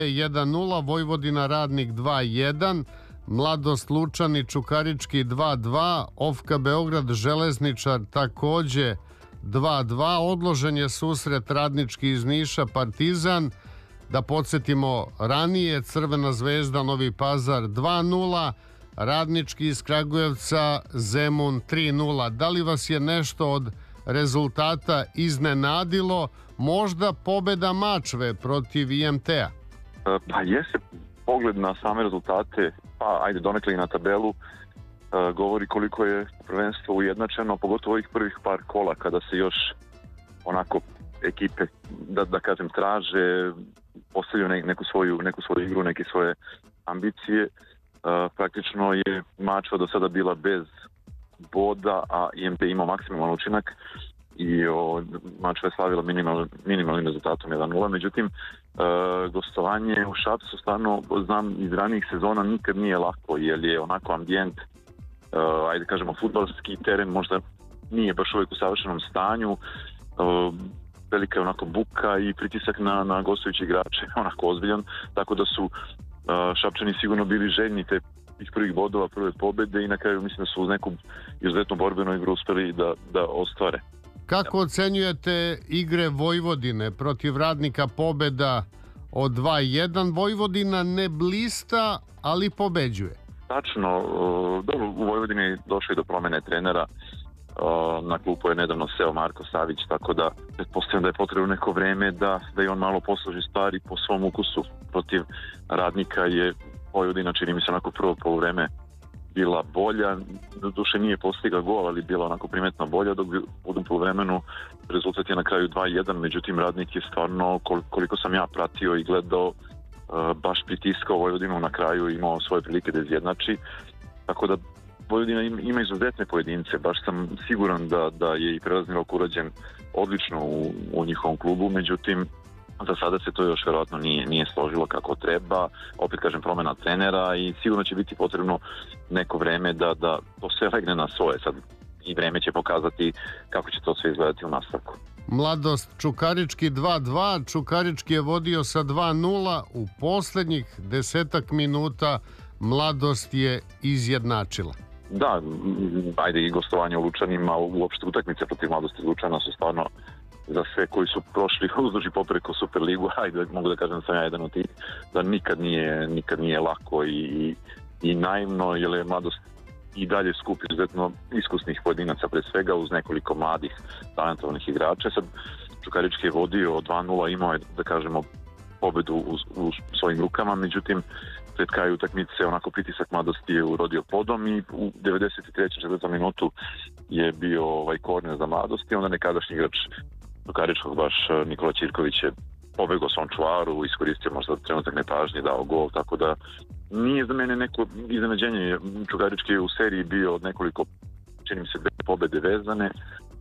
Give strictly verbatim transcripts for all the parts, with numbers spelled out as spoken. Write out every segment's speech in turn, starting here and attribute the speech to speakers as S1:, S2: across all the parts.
S1: jedan nula, Vojvodina Radnik dva jedan, Mladost Lučani Čukarički dva dva, Ofka Beograd Železničar takođe dva dva, odložen je susret Radnički iz Niša Partizan. Da podsjetimo ranije, Crvena zvezda Novi Pazar dva nula, Radnički iz Kragujevca Zemun tri nula. Da li vas je nešto od rezultata iznenadilo? Možda pobeda Mačve protiv I M T-a?
S2: Pa jeste, pogled na same rezultate, pa ajde donekle i na tabelu, govori koliko je prvenstvo ujednačeno, pogotovo ovih prvih par kola kada se još onako ekipe, da, da kažem, traže, postavljaju neku svoju, neku svoju igru, neke svoje ambicije. Praktično je Mačva do sada bila bez boda, a I M T imao maksimalan učinak i o, Mačva je slavila minimal, minimalnim rezultatom jedan nula. Međutim, e, gostovanje u Šapcu stvarno, znam, iz ranijih sezona nikad nije lako, jer je onako ambijent, e, ajde kažemo, fudbalski teren možda nije baš uvijek u savršenom stanju, e, velika je onako buka i pritisak na, na gostujući igrače, onako ozbiljan, tako da su e, Šapčani sigurno bili željni te iz prvih bodova, prve pobede i na kraju mislim da su uz neku izuzetno borbenu igru uspeli da, da ostvare.
S1: Kako ocenjujete igre Vojvodine protiv Radnika? Pobeda od dva jedan, Vojvodina ne blista, ali pobeđuje.
S2: Tačno, dobro, u Vojvodini je došlo i do promene trenera, na klupu je nedavno seo Marko Savić, tako da pretpostavljam da je potrebno neko vreme da, da i on malo posloži stvari po svom ukusu. Protiv Radnika je Vojvodina, čini mi se, onako prvo poluvreme bila bolja, doduše nije postigla gol, ali bila onako primetno bolja, dok u drugom poluvremenu rezultat je na kraju dva jedan, međutim Radnik je stvarno, koliko sam ja pratio i gledao, baš pritiskao Vojvodinu na kraju, imao svoje prilike da izjednači, tako da Vojvodina ima izuzetne pojedince, baš sam siguran da, da je i prelazni rok urađen odlično u, u njihovom klubu, međutim za sada se to još vjerojatno nije, nije složilo kako treba, opet kažem promjena trenera i sigurno će biti potrebno neko vreme da, da to sve legne na svoje, sad i vreme će pokazati kako će to sve izgledati u nastavku.
S1: Mladost Čukarički dva dva, Čukarički je vodio sa dva nula, u posljednjih desetak minuta Mladost je izjednačila.
S2: Da, ajde i gostovanje u Lučanima, uopšte utakmice protiv Mladosti Lučana su stvarno za sve koji su prošli uzduž i popreko Superligu, ajde mogu da kažem da sam ja jedan od tih, da nikad nije, nikad nije lako i, i, i naivno, jer je Mladost i dalje skup izuzetno iskusnih pojedinaca, pre svega uz nekoliko mladih talentovnih igrača. Sad Čukarički je vodio dva nula, imao je, da kažemo, pobedu u, u svojim rukama, međutim pred kraju utakmice onako pritisak Mladosti je urodio plodom i u devedeset trećoj četvrtoj minutu je bio ovaj korner za Mladost i onda nekadašnji igrač Čukaričkog, baš Nikola Ćirković, je pobegao svom čuvaru, iskoristio možda trenutak nepažnje, dao gol, tako da nije za mene neko iznenađenje. Čukarički je u seriji bio od nekoliko, čini mi se, dve pobede vezane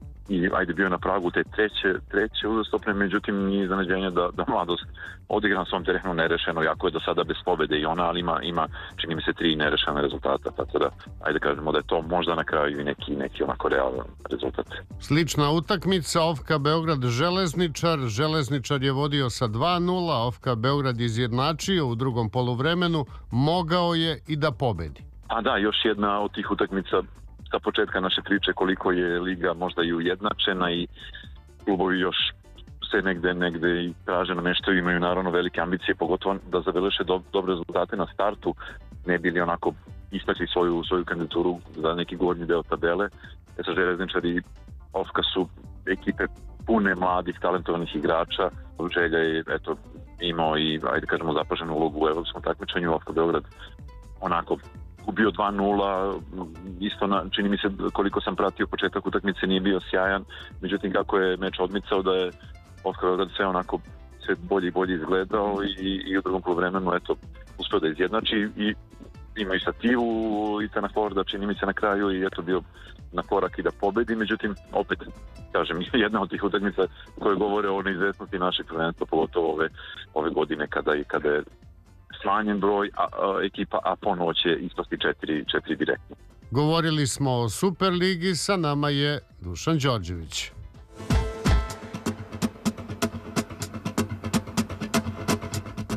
S2: i ajde bio na pragu te treće, treće uzastopne, međutim nije iznenađenje da, da Mladost odigra na svom terenu nerešeno, jako je do sada bez pobede i ona, ali ima, ima čini mi se tri nerešene rezultata, tako da ajde kažemo da je to možda na kraju i neki, neki onako realan rezultat.
S1: Slična utakmica, Ofka Beograd Železničar, Železničar je vodio sa dva nula, Ofka Beograd izjednačio u drugom poluvremenu, mogao je i da pobedi.
S2: A da, još jedna od tih utakmica sa početka naše priče koliko je liga možda i ujednačena i klubovi još se negde, negde i traže na nešto, imaju naravno velike ambicije, pogotovo da zabeleže do, dobre rezultate na startu, ne bili onako istakli svoju, svoju kandidaturu za neki gornji deo tabele. E sa Železničar i Ofka su ekipe pune mladih, talentovanih igrača. Želja je eto, imao i, ajde kažemo, zapaženu ulogu u evropskom takmičenju. Ofka Beograd onako ubio dva nula, isto na, čini mi se koliko sam pratio početak utakmice nije bio sjajan, međutim kako je meč odmicao da je Ofka Beograd sve onako sve bolje i bolje izgledao i, i u drugom poluvremenu eto uspio da izjednači i ima i stativu i Tana Forda čini mi se na kraju i eto bio na korak i da pobedi, međutim opet kažem jedna od tih utakmica koje govore o neizvesnosti našeg prvenstva, pogotovo ove, ove godine kada, kada je smanjen broj a, a, ekipa, a ponovo će ispasti četiri, četiri direktno.
S1: Govorili smo o Superligi, sa nama je Dušan Đorđević.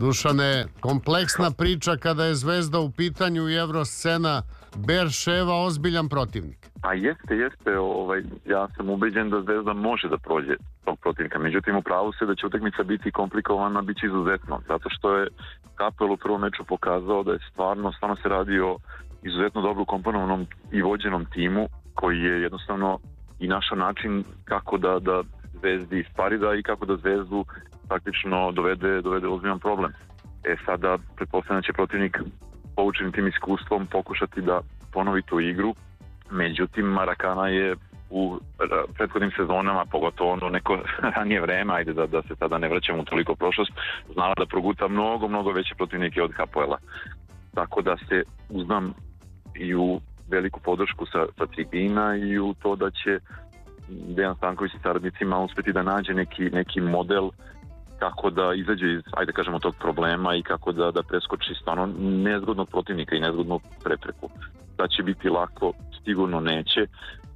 S1: Dušane, kompleksna priča kada je Zvezda u pitanju i Evroscena, Berševa ozbiljan protivnik.
S2: Pa jeste, jeste. Ovaj, ja sam ubeđen da Zvezda može da prođe tog protivnika. Međutim, u pravu se da će utakmica biti komplikovana, bit će izuzetno. Zato što je Kapel u prvom meču pokazao da je stvarno, stvarno se radi o izuzetno dobro komponovanom i vođenom timu koji je jednostavno i našao način kako da, da Zvezdi isparida i kako da Zvezdu praktično dovede, dovede ozbiljan problem. E sada, pretpostavljam da će protivnik poučen tim iskustvom pokušati da ponovi tu igru. Međutim, Marakana je u prethodnim sezonama, pogotovo ono neko ranije vreme, ajde da, da se sada ne vraćamo u toliko prošlost, znala da proguta mnogo, mnogo veće protivnike od Hapoela. Tako da se uznam i u veliku podršku sa, sa tribina i u to da će Dejan Stanković i saradnicima uspeti da nađe neki, neki model kako da izađe iz, ajde kažemo, tog problema i kako da, da preskoči stvarno nezgodnog protivnika i nezgodnu prepreku. Da će biti lako, sigurno neće,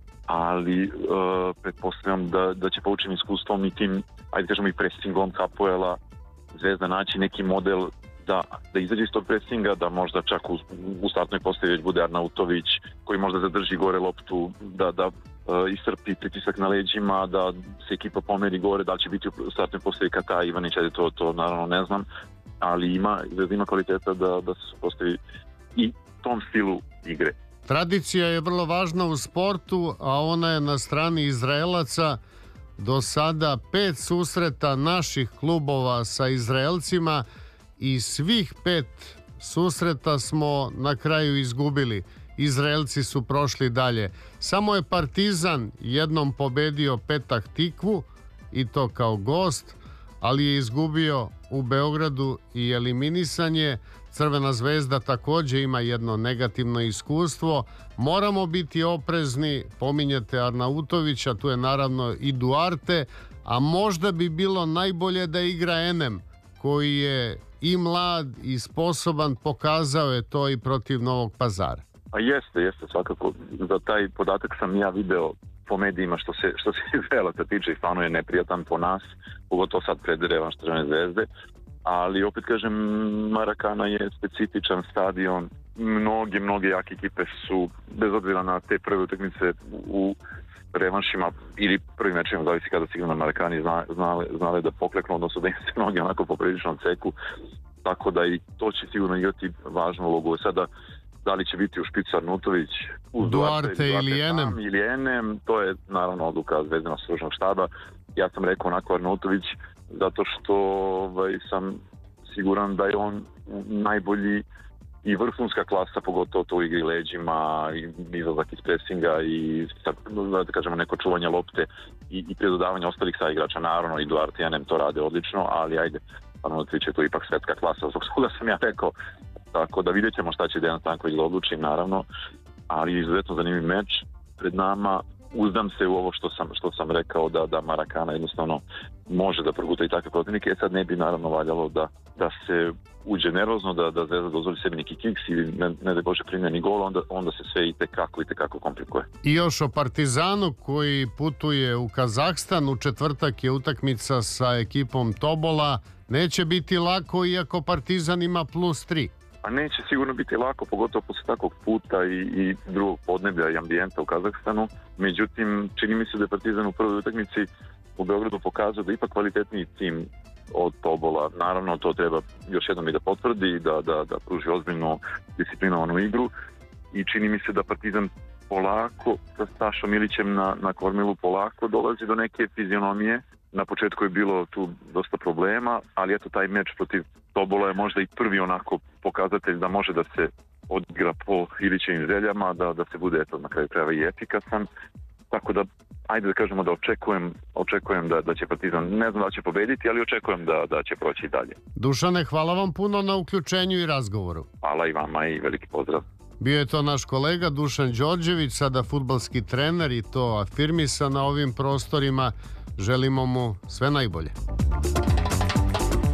S2: ali uh, pretpostavljam da, da će poučen iskustvom i tim, ajde kažemo, i pressingom Hapoela Zvezda naći neki model da, da izađe iz tog pressinga, da možda čak u, u startnoj postavi već bude Arnautović koji možda zadrži gore loptu, da, da uh, iscrpi pritisak na leđima, da se ekipa pomeri gore, da li će biti u startnoj postavi Kata Ivanić, ajde to, to naravno ne znam, ali ima, ima kvaliteta da, da se postavi i tom stilu igre.
S1: Tradicija je vrlo važna u sportu, a ona je na strani Izraelaca. Do sada pet susreta naših klubova sa Izraelcima i svih pet susreta smo na kraju izgubili. Izraelci su prošli dalje. Samo je Partizan jednom pobedio Petah Tikvu i to kao gost, ali je izgubio u Beogradu i eliminisan je. Crvena zvezda također ima jedno negativno iskustvo. Moramo biti oprezni, pominjete Arnautovića, tu je naravno i Duarte, a možda bi bilo najbolje da igra Enem, koji je i mlad i sposoban, pokazao je to i protiv Novog Pazara.
S2: Pa jeste, jeste svakako. Za taj podatak sam ja video po medijima što se, što se Izraelaca tiče i stvarno je neprijatan po nas, pogotovo sad pred revanš Crvene zvezde. Ali opet kažem, Marakana je specifičan stadion, mnoge, mnoge jake ekipe su, bez obzira na te prve utakmice u revanšima ili prvim mečima, zavisi kada se igra na Marakani, znale, znale da pokleknu, odnosno da im se mnogi onako poprilično odseku, tako da i to će sigurno igrati važnu ulogu. Sada, da li će biti u špicu Arnautović, uz
S1: Duarte,
S2: Duarte
S1: ili Enem,
S2: ili Enem, to je naravno odluka Zvezdanog stručnog štaba. Ja sam rekao onako Arnautović, zato što ovaj, sam siguran da je on najbolji i vrhunska klasa, pogotovo to u igri leđima, i izlazak iz presinga i da kažemo neko čuvanje lopte i, i predodavanje ostalih saigrača. Naravno i Duarte i Enem to rade odlično, ali ajde, Arnautović je to ipak svetska klasa, zbog toga sam ja rekao. Tako da vidjet ćemo šta će Dejan Stanković da odluči, naravno, ali izuzetno zanimljiv meč pred nama. Uzdam se u ovo što sam, što sam rekao da, da Marakana jednostavno može da proguta i takve protivnike. E sad ne bi naravno valjalo da, da se uđe nervozno, da, da Zvezda dozvoli sebi neki kiks ili ne, ne da Bože primljeni gol, onda, onda se sve i tekako i tekako komplikuje.
S1: I još o Partizanu koji putuje u Kazahstan, u četvrtak je utakmica sa ekipom Tobola. Neće biti lako iako Partizan ima plus tri.
S2: A neće sigurno biti lako, pogotovo posle takvog puta i, i drugog podneblja i ambijenta u Kazahstanu. Međutim, čini mi se da je Partizan u prvoj utakmici u Beogradu pokazao da je ipak kvalitetniji tim od Tobola. Naravno, to treba još jednom i da potvrdi, da, da, da pruži ozbiljnu disciplinovanu igru. I čini mi se da Partizan polako, sa Stašom Ilićem na, na kormilu, polako dolazi do neke fizionomije. Na početku je bilo tu dosta problema, ali eto taj meč protiv Tobola je možda i prvi onako pokazatelj da može da se odigra po Ilićevim željama, da, da se bude eto na kraju krajeva i efikasan. Tako da, ajde da kažemo da očekujem, očekujem da, da će Partizan, ne znam da će pobediti, ali očekujem da, da će proći dalje.
S1: Dušane, hvala vam puno na uključenju i razgovoru.
S2: Hvala i vama i veliki pozdrav.
S1: Bio je to naš kolega Dušan Đorđević, sada fudbalski trener i to afirmisan na ovim prostorima. Želimo mu sve najbolje.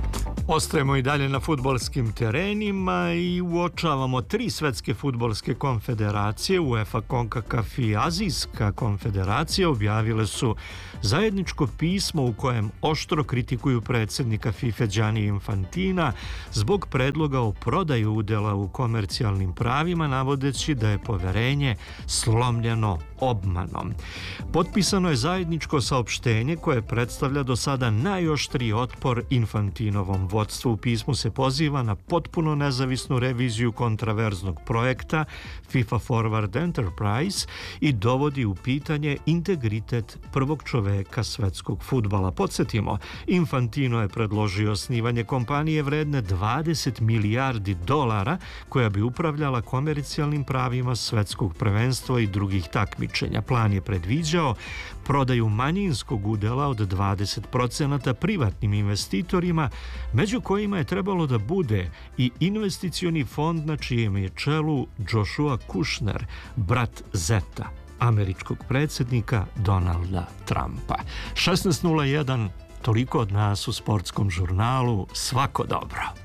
S3: Ostajemo i dalje na fudbalskim terenima i uočavamo tri svetske fudbalske konfederacije, UEFA, CONCACAF i Azijska konfederacija, objavile su zajedničko pismo u kojem oštro kritikuju predsjednika FIFA Gianni Infantina zbog predloga o prodaju udjela u komercijalnim pravima, navodeći da je poverenje slomljeno obmanom. Potpisano je zajedničko saopštenje koje predstavlja do sada najoštriji otpor Infantinovom vodstvu. U pismu se poziva na potpuno nezavisnu reviziju kontraverznog projekta FIFA Forward Enterprise i dovodi u pitanje integritet prvog čoveka svetskog fudbala. Podsjetimo, Infantino je predložio osnivanje kompanije vredne dvadeset milijardi dolara koja bi upravljala komercijalnim pravima svetskog prvenstva i drugih takmičenja. Plan je predviđao prodaju manjinskog udjela od dvadeset procenata privatnim investitorima, među kojima je trebalo da bude i investicioni fond na čijem je čelu Joshua Kushner, brat zeta američkog predsjednika Donalda Trumpa. šesnaest nula jedan, toliko od nas u sportskom žurnalu. Svako dobro.